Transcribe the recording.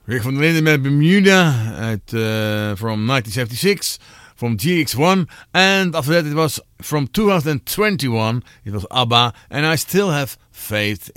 Rick van der Linden met Bermuda from 1976 from GX1, and after that it was from 2021, it was ABBA, and I Still Have Faith